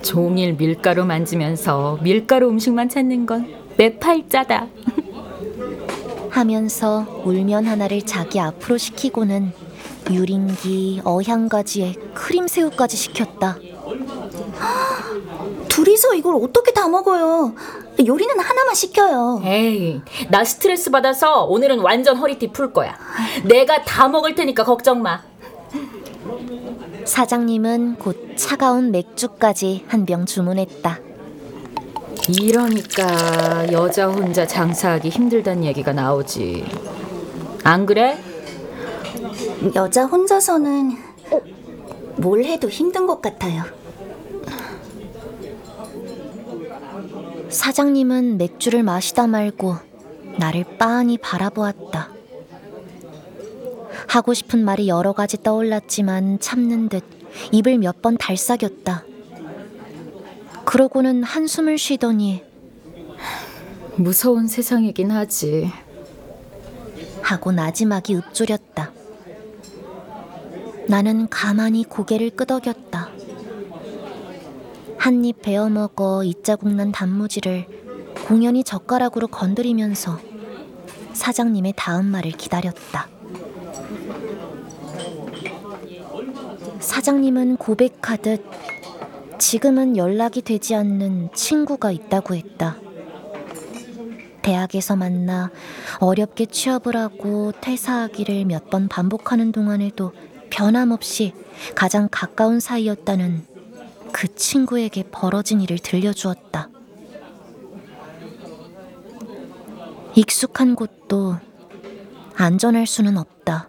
종일 밀가루 만지면서 밀가루 음식만 찾는 건 내 팔자다. 하면서 울면 하나를 자기 앞으로 시키고는 유린기, 어향가지에 크림새우까지 시켰다. 둘이서 이걸 어떻게 다 먹어요? 요리는 하나만 시켜요. 에이, 나 스트레스 받아서 오늘은 완전 허리띠 풀 거야. 내가 다 먹을 테니까 걱정 마. 사장님은 곧 차가운 맥주까지 한 병 주문했다. 이러니까 여자 혼자 장사하기 힘들다는 얘기가 나오지. 안 그래? 여자 혼자서는 뭘 해도 힘든 것 같아요. 사장님은 맥주를 마시다 말고 나를 빤히 바라보았다. 하고 싶은 말이 여러 가지 떠올랐지만 참는 듯 입을 몇 번 달싹였다. 그러고는 한숨을 쉬더니 무서운 세상이긴 하지. 하고 나지막이 읊조렸다. 나는 가만히 고개를 끄덕였다. 한 입 베어 먹어 이자국 난 단무지를 공연히 젓가락으로 건드리면서 사장님의 다음 말을 기다렸다. 사장님은 고백하듯 지금은 연락이 되지 않는 친구가 있다고 했다. 대학에서 만나 어렵게 취업을 하고 퇴사하기를 몇 번 반복하는 동안에도 변함없이 가장 가까운 사이였다는 그 친구에게 벌어진 일을 들려주었다. 익숙한 곳도 안전할 수는 없다.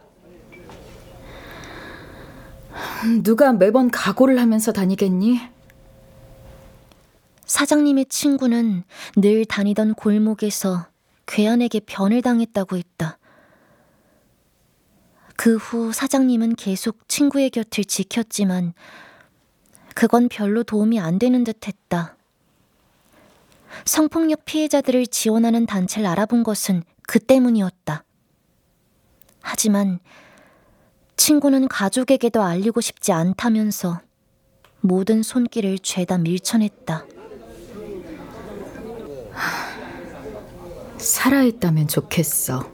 누가 매번 각오를 하면서 다니겠니? 사장님의 친구는 늘 다니던 골목에서 괴한에게 변을 당했다고 했다. 그 후 사장님은 계속 친구의 곁을 지켰지만 그건 별로 도움이 안 되는 듯 했다. 성폭력 피해자들을 지원하는 단체를 알아본 것은 그 때문이었다. 하지만 친구는 가족에게도 알리고 싶지 않다면서 모든 손길을 죄다 밀쳐냈다. 살아있다면 좋겠어.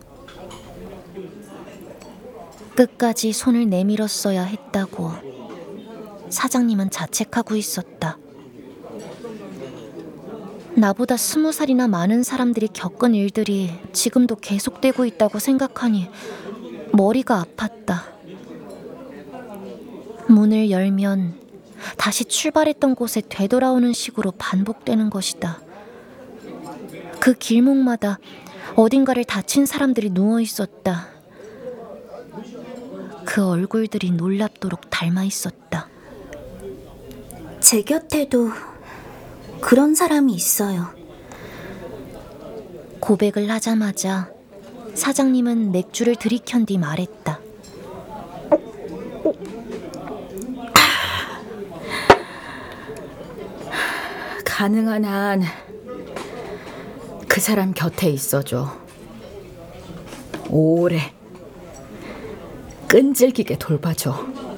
끝까지 손을 내밀었어야 했다고 사장님은 자책하고 있었다. 나보다 20살이나 많은 사람들이 겪은 일들이 지금도 계속되고 있다고 생각하니 머리가 아팠다. 문을 열면 다시 출발했던 곳에 되돌아오는 식으로 반복되는 것이다. 그 길목마다 어딘가를 다친 사람들이 누워 있었다. 그 얼굴들이 놀랍도록 닮아 있었다. 제 곁에도 그런 사람이 있어요. 고백을 하자마자 사장님은 맥주를 들이켠 뒤 말했다. 가능한 한 그 사람 곁에 있어줘. 오래 끈질기게 돌봐줘.